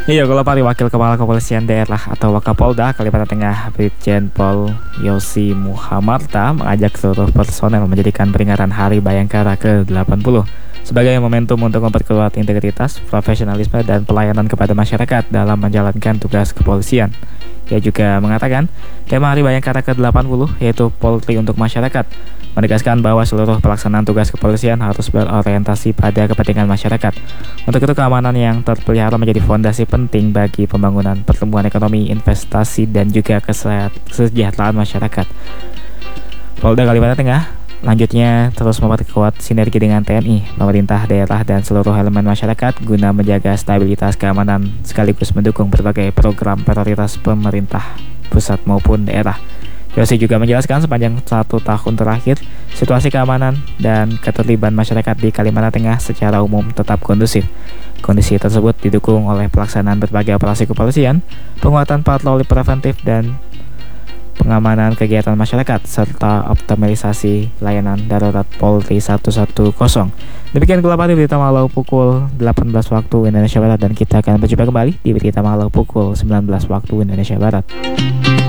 Iya, kalau Pak Wakil Kepala Kepolisian Daerah atau Wakapolda Kalimantan Tengah Brigjen Pol Yosi Muhamarta mengajak seluruh personel menjadikan peringatan Hari Bayangkara ke-80 sebagai momentum untuk memperkuat integritas, profesionalisme, dan pelayanan kepada masyarakat dalam menjalankan tugas kepolisian. Ia juga mengatakan, tema Hari Bayangkara ke-80 yaitu Polri untuk Masyarakat, menegaskan bahwa seluruh pelaksanaan tugas kepolisian harus berorientasi pada kepentingan masyarakat. Untuk itu, keamanan yang terpelihara menjadi fondasi penting bagi pembangunan pertumbuhan ekonomi, investasi, dan juga kesejahteraan masyarakat. Polda Kalimantan Tengah lanjutnya terus memperkuat sinergi dengan TNI, pemerintah daerah, dan seluruh elemen masyarakat guna menjaga stabilitas keamanan sekaligus mendukung berbagai program prioritas pemerintah pusat maupun daerah. Yosi juga menjelaskan sepanjang 1 tahun terakhir, situasi keamanan dan ketertiban masyarakat di Kalimantan Tengah secara umum tetap kondusif. Kondisi tersebut didukung oleh pelaksanaan berbagai operasi kepolisian, penguatan patroli preventif dan pengamanan kegiatan masyarakat, serta optimalisasi layanan darurat Polri 110. Demikian Kelapa di Berita Malau pukul 18 waktu Indonesia Barat, dan kita akan berjumpa kembali di Berita Malau pukul 19 waktu Indonesia Barat.